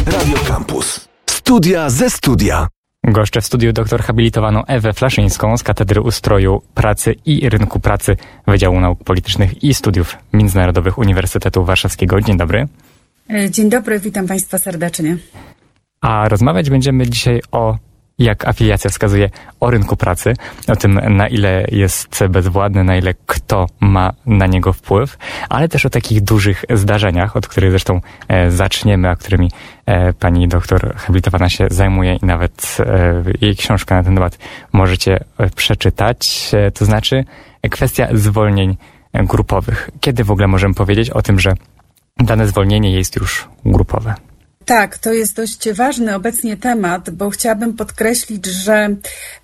Radio Campus. Studia ze studia. Goszczę w studiu doktor habilitowaną Ewę Flaszyńską z Katedry Ustroju Pracy i Rynku Pracy Wydziału Nauk Politycznych i Studiów Międzynarodowych Uniwersytetu Warszawskiego. Dzień dobry. Dzień dobry, witam Państwa serdecznie. A rozmawiać będziemy dzisiaj jak afiliacja wskazuje, o rynku pracy, o tym, na ile jest bezwładny, na ile kto ma na niego wpływ, ale też o takich dużych zdarzeniach, od których zresztą zaczniemy, a którymi pani doktor habilitowana się zajmuje i nawet jej książkę na ten temat możecie przeczytać. To znaczy kwestia zwolnień grupowych. Kiedy w ogóle możemy powiedzieć o tym, że dane zwolnienie jest już grupowe? Tak, to jest dość ważny obecnie temat, bo chciałabym podkreślić, że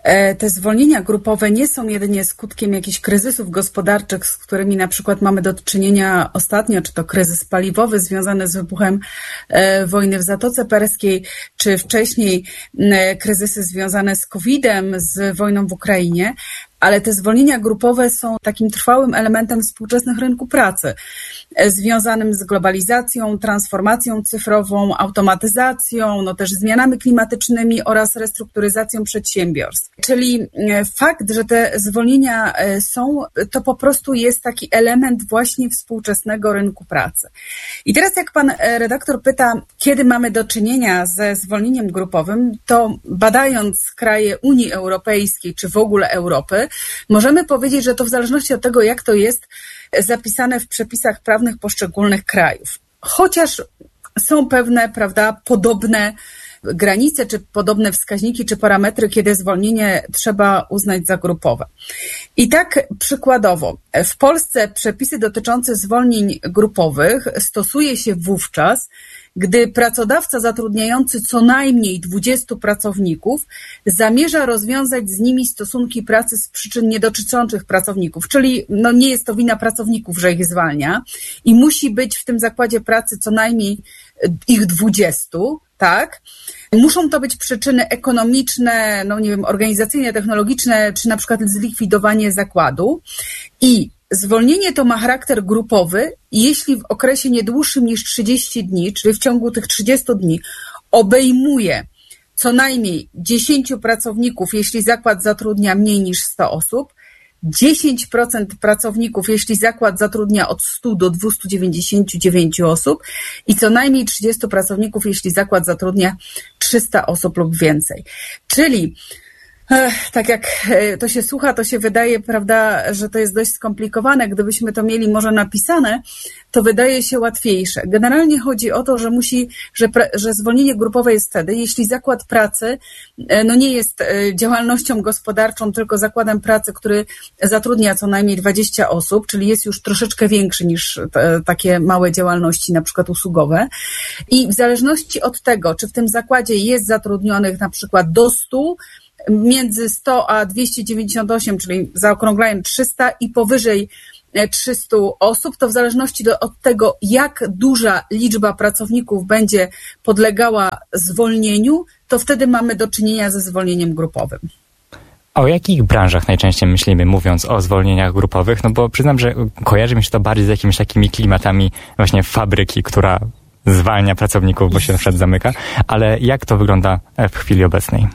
te zwolnienia grupowe nie są jedynie skutkiem jakichś kryzysów gospodarczych, z którymi na przykład mamy do czynienia ostatnio, czy to kryzys paliwowy związany z wybuchem wojny w Zatoce Perskiej, czy wcześniej kryzysy związane z COVID-em, z wojną w Ukrainie, ale te zwolnienia grupowe są takim trwałym elementem współczesnych rynku pracy, związanym z globalizacją, transformacją cyfrową, automatyzacją, też zmianami klimatycznymi oraz restrukturyzacją przedsiębiorstw. Czyli fakt, że te zwolnienia są, to po prostu jest taki element właśnie współczesnego rynku pracy. I teraz jak pan redaktor pyta, kiedy mamy do czynienia ze zwolnieniem grupowym, to badając kraje Unii Europejskiej czy w ogóle Europy, możemy powiedzieć, że to w zależności od tego, jak to jest zapisane w przepisach prawnych poszczególnych krajów. Chociaż są pewne, podobne granice, czy podobne wskaźniki, czy parametry, kiedy zwolnienie trzeba uznać za grupowe. I tak przykładowo, w Polsce przepisy dotyczące zwolnień grupowych stosuje się wówczas, gdy pracodawca zatrudniający co najmniej 20 pracowników zamierza rozwiązać z nimi stosunki pracy z przyczyn niedotyczących pracowników, czyli nie jest to wina pracowników, że ich zwalnia i musi być w tym zakładzie pracy co najmniej ich 20, tak? Muszą to być przyczyny ekonomiczne, organizacyjne, technologiczne, czy na przykład zlikwidowanie zakładu. I zwolnienie to ma charakter grupowy, jeśli w okresie nie dłuższym niż 30 dni, czyli w ciągu tych 30 dni obejmuje co najmniej 10 pracowników, jeśli zakład zatrudnia mniej niż 100 osób, 10% pracowników, jeśli zakład zatrudnia od 100 do 299 osób i co najmniej 30 pracowników, jeśli zakład zatrudnia 300 osób lub więcej. Czyli tak jak to się słucha, to się wydaje, że to jest dość skomplikowane. Gdybyśmy to mieli może napisane, to wydaje się łatwiejsze. Generalnie chodzi o to, że zwolnienie grupowe jest wtedy, jeśli zakład pracy nie jest działalnością gospodarczą, tylko zakładem pracy, który zatrudnia co najmniej 20 osób, czyli jest już troszeczkę większy niż takie małe działalności, na przykład usługowe. I w zależności od tego, czy w tym zakładzie jest zatrudnionych na przykład do 100, między 100 a 298, czyli zaokrąglając 300 i powyżej 300 osób, to w zależności od tego, jak duża liczba pracowników będzie podlegała zwolnieniu, to wtedy mamy do czynienia ze zwolnieniem grupowym. O jakich branżach najczęściej myślimy, mówiąc o zwolnieniach grupowych? Bo przyznam, że kojarzy mi się to bardziej z jakimiś takimi klimatami właśnie fabryki, która zwalnia pracowników, bo się na przykład zamyka, ale jak to wygląda w chwili obecnej?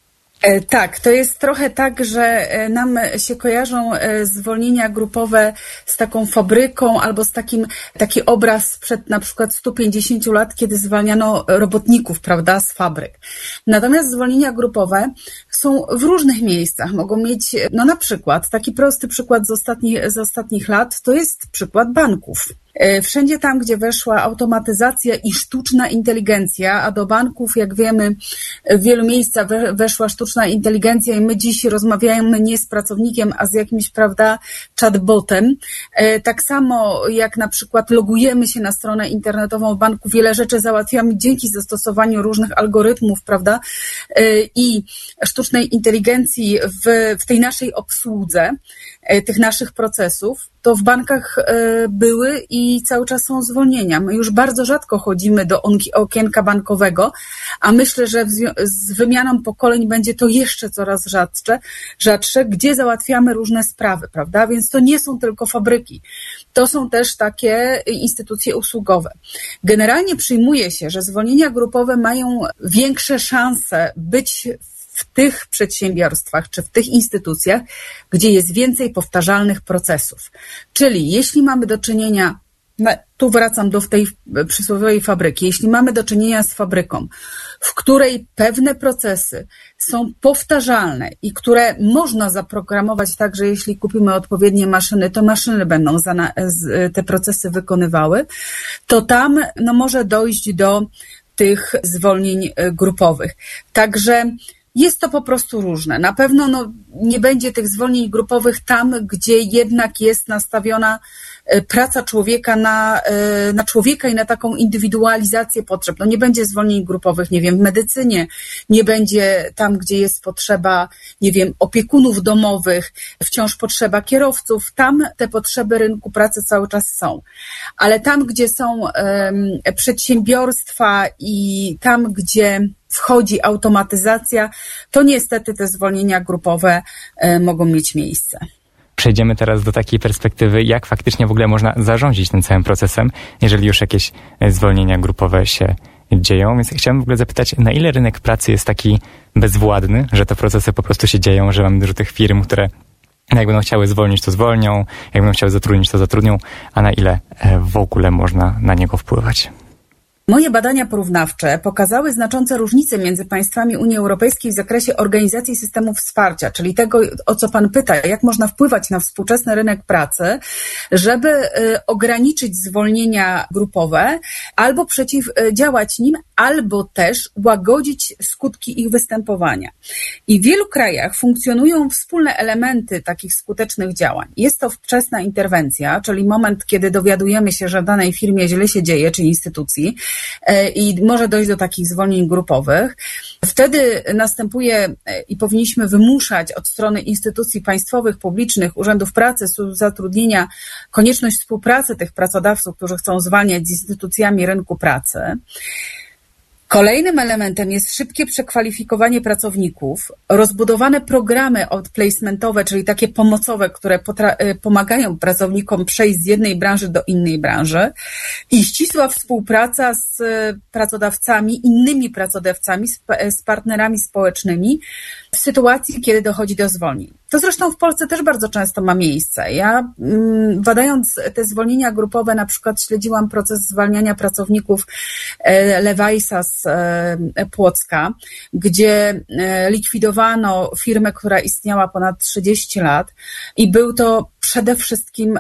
Tak, to jest trochę tak, że nam się kojarzą zwolnienia grupowe z taką fabryką albo z taki obraz sprzed na przykład 150 lat, kiedy zwalniano robotników, z fabryk. Natomiast zwolnienia grupowe są w różnych miejscach. Mogą mieć, na przykład, taki prosty przykład z ostatnich lat, to jest przykład banków. Wszędzie tam, gdzie weszła automatyzacja i sztuczna inteligencja, a do banków, jak wiemy, w wielu miejscach weszła sztuczna inteligencja i my dziś rozmawiamy nie z pracownikiem, a z jakimś, chatbotem. Tak samo jak na przykład logujemy się na stronę internetową w banku, wiele rzeczy załatwiamy dzięki zastosowaniu różnych algorytmów, i sztucznej inteligencji w tej naszej obsłudze. tych naszych procesów, to w bankach były i cały czas są zwolnienia. My już bardzo rzadko chodzimy do okienka bankowego, a myślę, że z wymianą pokoleń będzie to jeszcze coraz rzadsze, gdzie załatwiamy różne sprawy, prawda? Więc to nie są tylko fabryki. To są też takie instytucje usługowe. Generalnie przyjmuje się, że zwolnienia grupowe mają większe szanse być w tych przedsiębiorstwach czy w tych instytucjach, gdzie jest więcej powtarzalnych procesów. Czyli jeśli mamy do czynienia, tu wracam do tej przysłowiowej fabryki, jeśli mamy do czynienia z fabryką, w której pewne procesy są powtarzalne i które można zaprogramować tak, że jeśli kupimy odpowiednie maszyny, to maszyny będą te procesy wykonywały, to tam może dojść do tych zwolnień grupowych. Także jest to po prostu różne. Na pewno nie będzie tych zwolnień grupowych tam, gdzie jednak jest nastawiona praca człowieka na człowieka i na taką indywidualizację potrzeb. Nie będzie zwolnień grupowych, nie wiem, w medycynie, nie będzie tam, gdzie jest potrzeba, nie wiem, opiekunów domowych, wciąż potrzeba kierowców. Tam te potrzeby rynku pracy cały czas są. Ale tam, gdzie są przedsiębiorstwa i tam, gdzie wchodzi automatyzacja, to niestety te zwolnienia grupowe mogą mieć miejsce. Przejdziemy teraz do takiej perspektywy, jak faktycznie w ogóle można zarządzić tym całym procesem, jeżeli już jakieś zwolnienia grupowe się dzieją. Więc chciałem w ogóle zapytać, na ile rynek pracy jest taki bezwładny, że te procesy po prostu się dzieją, że mamy dużo tych firm, które jak będą chciały zwolnić, to zwolnią, jak będą chciały zatrudnić, to zatrudnią, a na ile w ogóle można na niego wpływać? Moje badania porównawcze pokazały znaczące różnice między państwami Unii Europejskiej w zakresie organizacji systemów wsparcia, czyli tego, o co Pan pyta, jak można wpływać na współczesny rynek pracy, żeby ograniczyć zwolnienia grupowe, albo przeciwdziałać nim, albo też łagodzić skutki ich występowania. I w wielu krajach funkcjonują wspólne elementy takich skutecznych działań. Jest to wczesna interwencja, czyli moment, kiedy dowiadujemy się, że w danej firmie źle się dzieje, czy instytucji, i może dojść do takich zwolnień grupowych. Wtedy następuje i powinniśmy wymuszać od strony instytucji państwowych, publicznych, urzędów pracy, służb zatrudnienia konieczność współpracy tych pracodawców, którzy chcą zwalniać z instytucjami rynku pracy. Kolejnym elementem jest szybkie przekwalifikowanie pracowników, rozbudowane programy outplacementowe, czyli takie pomocowe, które pomagają pracownikom przejść z jednej branży do innej branży i ścisła współpraca z pracodawcami, innymi pracodawcami, z partnerami społecznymi w sytuacji, kiedy dochodzi do zwolnień. To zresztą w Polsce też bardzo często ma miejsce. Ja badając te zwolnienia grupowe, na przykład śledziłam proces zwalniania pracowników Lewajsa z Płocka, gdzie likwidowano firmę, która istniała ponad 30 lat i był to przede wszystkim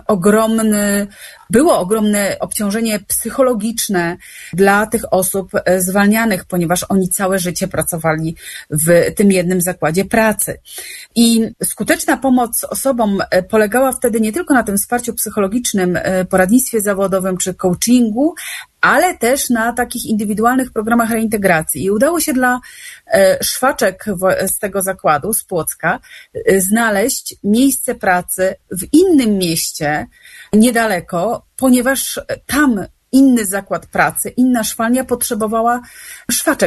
było ogromne obciążenie psychologiczne dla tych osób zwalnianych, ponieważ oni całe życie pracowali w tym jednym zakładzie pracy. I skuteczna pomoc osobom polegała wtedy nie tylko na tym wsparciu psychologicznym, poradnictwie zawodowym czy coachingu, ale też na takich indywidualnych programach reintegracji. I udało się dla szwaczek z tego zakładu, z Płocka, znaleźć miejsce pracy w innym mieście, niedaleko, ponieważ tam inny zakład pracy, inna szwalnia potrzebowała szwaczek.